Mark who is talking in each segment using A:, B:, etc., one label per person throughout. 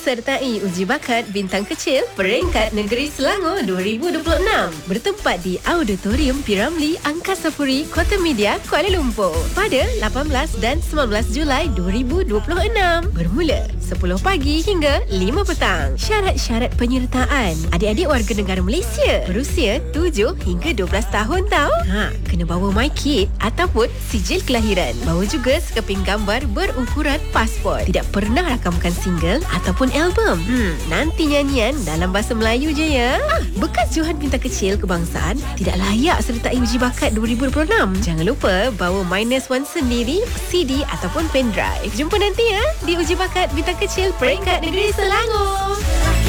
A: sertai uji bakat bintang kecil peringkat negeri Selangor 2026 bertempat di Auditorium Piramli Angkasa Puri, Kota Media, Kuala Lumpur pada 18 dan 19 Julai 2026 bermula 10 pagi hingga 5 petang. Syarat-syarat penyertaan: adik-adik warga negara Malaysia berusia 7 hingga 12 tahun tau. Kena bawa MyKid ataupun sijil kelahiran. Bawa juga sekeping gambar berukuran pasport. Tidak pernah rakamkan single ataupun album. Nanti nyanyian dalam bahasa Melayu je ya. Bekas Johan Bintang Kecil Kebangsaan tidak layak sertai uji bakat 2026. Jangan lupa bawa -1 sendiri, CD ataupun pendrive. Jumpa nanti ya di uji bakat Bintang Kecil peringkat negeri Selangor.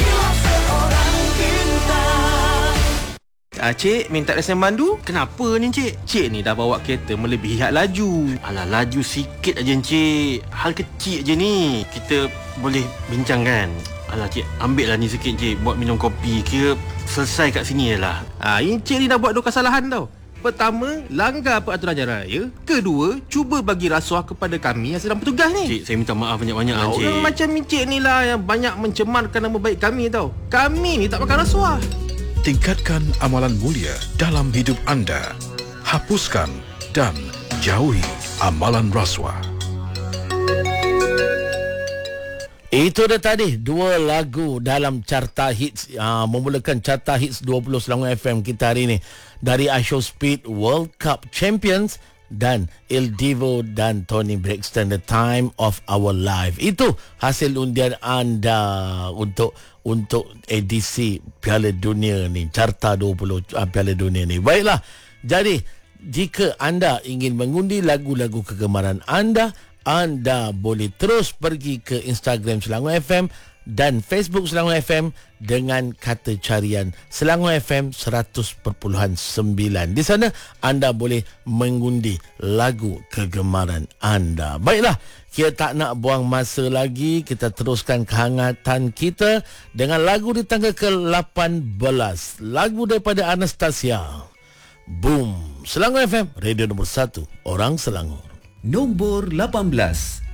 B: Cik, minta lesen mandu. Kenapa ni, Cik? Cik ni dah bawa kereta melebihi had laju. Alah, laju sikit aja, Cik. Hal kecil je ni. Kita boleh bincangkan. Alah, Cik, ambil lah ni sikit, Cik. Buat minum kopi. Kira selesai kat sini je lah. Encik ni dah buat 2 kesalahan tau. Pertama, langgar peraturan jalan raya. Kedua, cuba bagi rasuah kepada kami yang sedang bertugas ni. Cik, saya minta maaf banyak-banyak lah, Cik. Orang macam Encik ni lah yang banyak mencemarkan nama baik kami tau. Kami ni tak makan rasuah.
C: Tingkatkan amalan mulia dalam hidup anda. Hapuskan dan jauhi amalan rasuah.
D: Itu dah tadi 2 lagu dalam carta hits, memulakan carta hits 20 Selangor FM kita hari ini. Dari I Show Speed, World Cup Champions, dan Il Divo dan Tony Braxton, The Time of Our Life. Itu hasil undian anda untuk edisi Piala Dunia ni, carta 20 Piala Dunia ni. Baiklah, jadi jika anda ingin mengundi lagu-lagu kegemaran anda boleh terus pergi ke Instagram Selangor FM dan Facebook Selangor FM dengan kata carian Selangor FM 100.9. Di sana anda boleh mengundi lagu kegemaran anda. Baiklah, kita tak nak buang masa lagi. Kita teruskan kehangatan kita dengan lagu di tangga ke-18. Lagu daripada Anastasia. Boom. Selangor FM, radio nombor 1 orang Selangor.
E: Nombor 18.